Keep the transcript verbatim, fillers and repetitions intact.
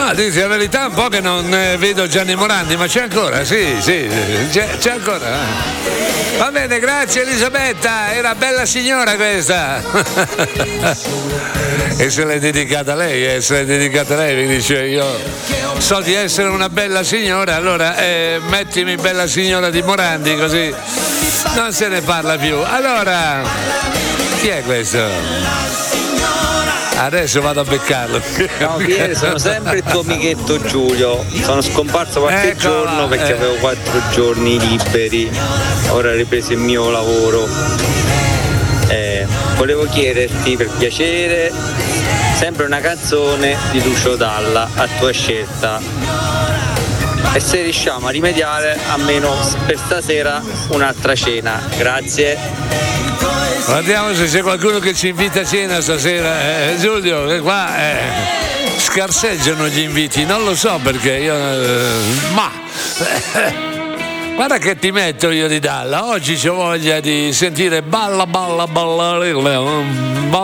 No, dici la verità, un po' che non eh, vedo Gianni Morandi, ma c'è ancora, sì, sì, c'è, c'è ancora. eh. Va bene, grazie Elisabetta, era bella signora questa. E se l'è dedicata a lei, eh, se l'è dedicata a lei, mi dice io so di essere una bella signora, allora eh, mettimi bella signora di Morandi, così non se ne parla più. Allora, chi è questo? Adesso vado a beccarlo. Ciao Pier, sono sempre il tuo amichetto Giulio. Sono scomparso qualche Eccola, giorno perché eh. avevo quattro giorni liberi. Ora ho ripreso il mio lavoro. Eh, volevo chiederti per piacere sempre una canzone di Lucio Dalla a tua scelta. E se riusciamo a rimediare almeno per stasera un'altra cena. Grazie. Guardiamo se c'è qualcuno che ci invita a cena stasera. Eh, Giulio, che qua eh, scarseggiano gli inviti, non lo so perché io. Eh, ma guarda che ti metto io di Dalla. Oggi c'ho voglia di sentire balla balla balla.